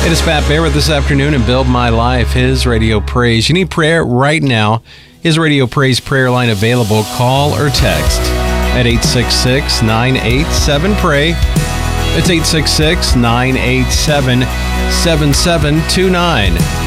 It is Pat Bear with this afternoon and Build My Life, His Radio Praise. You need prayer right now. His Radio Praise prayer line available. Call or text at 866-987-PRAY. It's 866-987-7729.